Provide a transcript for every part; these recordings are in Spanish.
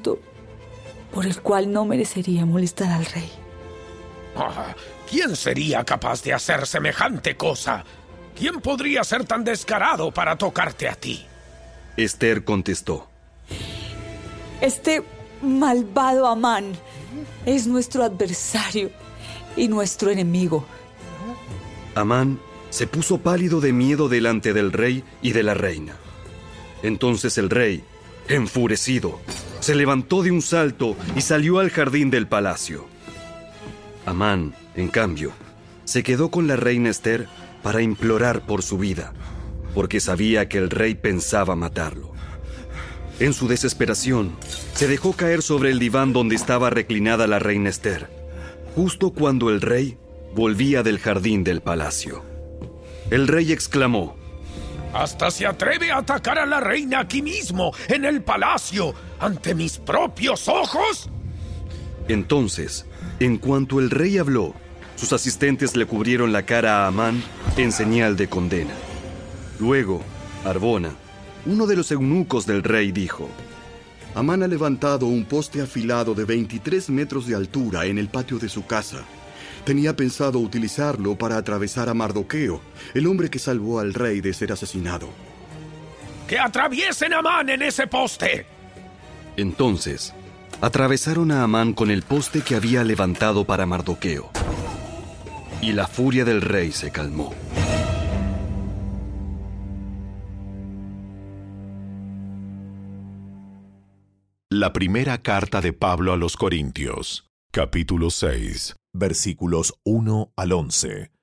asunto por el cual no merecería molestar al rey. ¿Quién sería capaz de hacer semejante cosa? ¿Quién podría ser tan descarado para tocarte a ti? Ester contestó: Este malvado Amán es nuestro adversario y nuestro enemigo. Amán se puso pálido de miedo delante del rey y de la reina. Entonces el rey, enfurecido, se levantó de un salto y salió al jardín del palacio. Amán, en cambio, se quedó con la reina Ester para implorar por su vida, porque sabía que el rey pensaba matarlo. En su desesperación, se dejó caer sobre el diván donde estaba reclinada la reina Ester, justo cuando el rey volvía del jardín del palacio. El rey exclamó: ¡Hasta se atreve a atacar a la reina aquí mismo, en el palacio, ante mis propios ojos! Entonces, en cuanto el rey habló, sus asistentes le cubrieron la cara a Amán en señal de condena. Luego, Harbona, uno de los eunucos del rey, dijo: Amán ha levantado un poste afilado de 23 metros de altura en el patio de su casa. Tenía pensado utilizarlo para atravesar a Mardoqueo, el hombre que salvó al rey de ser asesinado. ¡Que atraviesen a Amán en ese poste! Entonces, atravesaron a Amán con el poste que había levantado para Mardoqueo, y la furia del rey se calmó. La primera carta de Pablo a los Corintios, capítulo 6, versículos 1 al 11.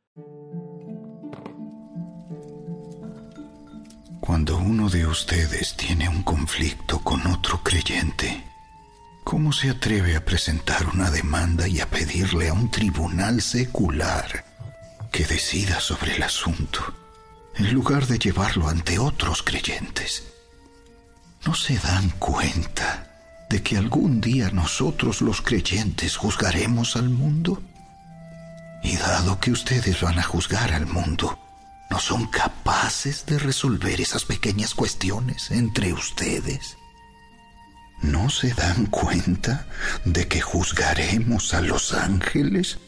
Cuando uno de ustedes tiene un conflicto con otro creyente, ¿cómo se atreve a presentar una demanda y a pedirle a un tribunal secular que decida sobre el asunto, en lugar de llevarlo ante otros creyentes? ¿No se dan cuenta de que algún día nosotros los creyentes juzgaremos al mundo? Y dado que ustedes van a juzgar al mundo, ¿no son capaces de resolver esas pequeñas cuestiones entre ustedes? ¿No se dan cuenta de que juzgaremos a los ángeles?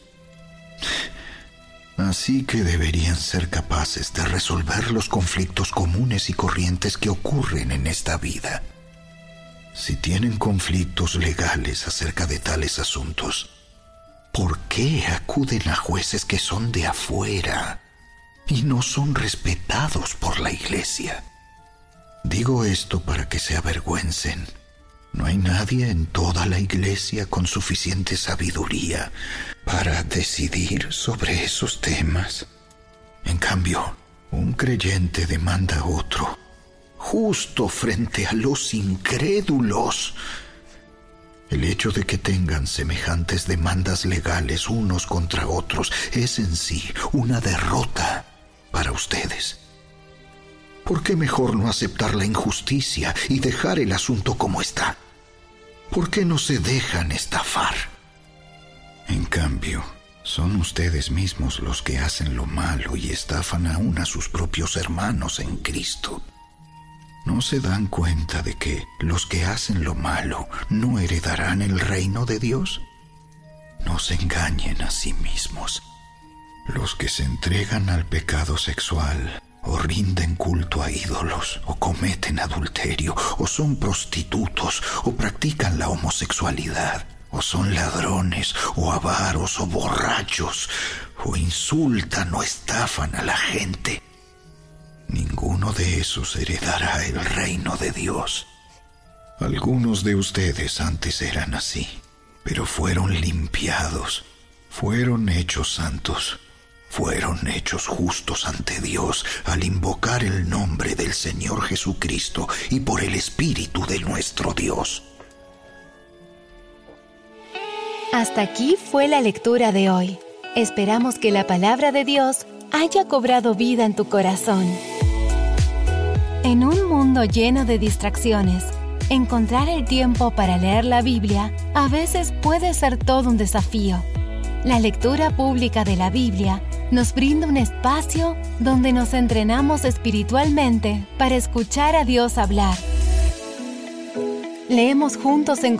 Así que deberían ser capaces de resolver los conflictos comunes y corrientes que ocurren en esta vida. Si tienen conflictos legales acerca de tales asuntos, ¿por qué acuden a jueces que son de afuera y no son respetados por la iglesia? Digo esto para que se avergüencen. No hay nadie en toda la iglesia con suficiente sabiduría para decidir sobre esos temas. En cambio, un creyente demanda a otro, justo frente a los incrédulos. El hecho de que tengan semejantes demandas legales unos contra otros es en sí una derrota para ustedes. ¿Por qué mejor no aceptar la injusticia y dejar el asunto como está? ¿Por qué no se dejan estafar? En cambio, son ustedes mismos los que hacen lo malo y estafan aún a sus propios hermanos en Cristo. ¿No se dan cuenta de que los que hacen lo malo no heredarán el reino de Dios? No se engañen a sí mismos. Los que se entregan al pecado sexual, o rinden culto a ídolos, o cometen adulterio, o son prostitutos, o practican la homosexualidad, o son ladrones, o avaros, o borrachos, o insultan o estafan a la gente, ninguno de esos heredará el reino de Dios. Algunos de ustedes antes eran así, pero fueron limpiados, fueron hechos santos, fueron hechos justos ante Dios al invocar el nombre del Señor Jesucristo y por el Espíritu de nuestro Dios. Hasta aquí fue la lectura de hoy. Esperamos que la palabra de Dios haya cobrado vida en tu corazón. En un mundo lleno de distracciones, encontrar el tiempo para leer la Biblia a veces puede ser todo un desafío. La lectura pública de la Biblia nos brinda un espacio donde nos entrenamos espiritualmente para escuchar a Dios hablar. Leemos juntos en